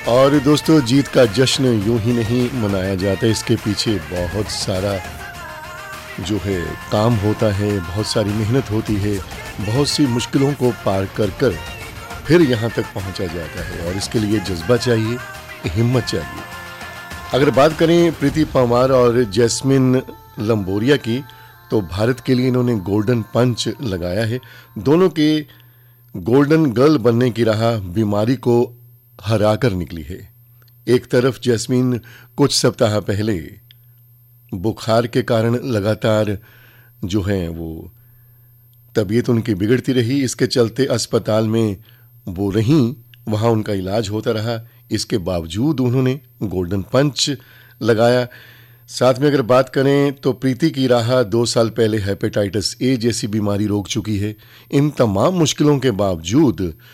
और दोस्तों, जीत का जश्न यूं ही नहीं मनाया जाता, इसके पीछे बहुत सारा जो है काम होता है, बहुत सारी मेहनत होती है, बहुत सी मुश्किलों को पार कर कर फिर यहाँ तक पहुँचा जाता है और इसके लिए जज्बा चाहिए, हिम्मत चाहिए। अगर बात करें प्रीति पंवार और जैस्मिन लंबोरिया की, तो भारत के लिए इन्होंने गोल्डन पंच लगाया है। दोनों के गोल्डन गर्ल बनने की राह बीमारी को हरा कर निकली है। एक तरफ जैस्मिन कुछ सप्ताह पहले बुखार के कारण लगातार जो है वो तबीयत उनकी बिगड़ती रही, इसके चलते अस्पताल में वो रहीं, वहाँ उनका इलाज होता रहा। इसके बावजूद उन्होंने गोल्डन पंच लगाया। साथ में अगर बात करें तो प्रीति की राह 2 साल पहले हेपेटाइटिस ए जैसी बीमारी रोक चुकी है। इन तमाम मुश्किलों के बावजूद